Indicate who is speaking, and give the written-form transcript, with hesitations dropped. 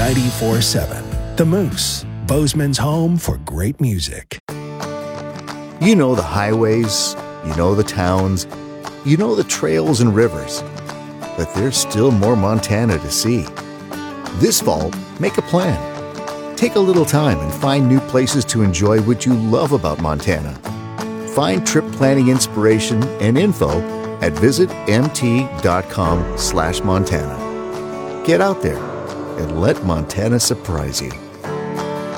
Speaker 1: 94.7. The Moose, Bozeman's home for great music.
Speaker 2: You know the highways, you know the towns, you know the trails and rivers. But there's still more Montana to see. This fall, make a plan. Take a little time and find new places to enjoy what you love about Montana. Find trip planning inspiration and info at visitmt.com/Montana. Get out there and let Montana surprise you.